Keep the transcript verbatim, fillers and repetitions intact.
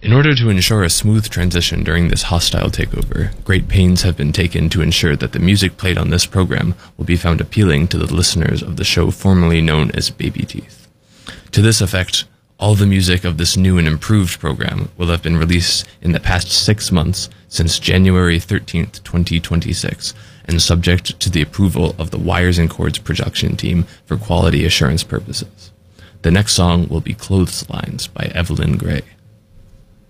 In order to ensure a smooth transition during this hostile takeover, great pains have been taken to ensure that the music played on this program will be found appealing to the listeners of the show formerly known as Baby Teeth. To this effect, all the music of this new and improved program will have been released in the past six months since January thirteenth, twenty twenty-six, and subject to the approval of the Wires and Chords production team for quality assurance purposes. The next song will be Clotheslines by Evelyn Gray.